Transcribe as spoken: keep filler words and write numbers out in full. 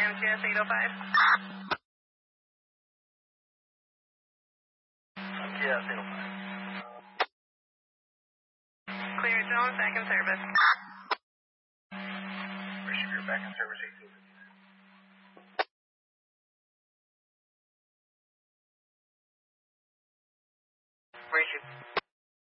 M T S eight oh five. M T S eight oh five. Clear zone, back in service. Receive your back in service eighteen. Receive.